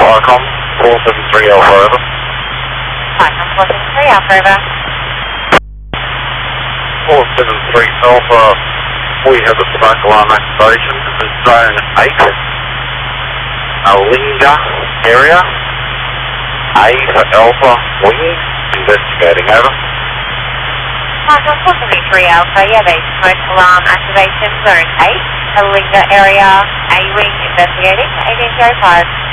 Icon 473 Alpha over. Icon 473 Alpha over. 473 Alpha, we have a smoke alarm activation. This is zone 8, Alinga area. A for Alpha, wing, investigating over. Icon 473 Alpha, you have a smoke alarm activation, zone 8, Alinga area, A wing investigating, 1805.